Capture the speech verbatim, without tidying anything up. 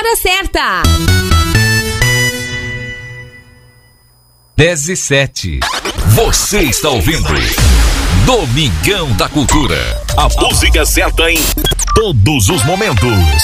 hora certa. dez e sete. Você está ouvindo Domingão da Cultura. A música certa em todos os momentos.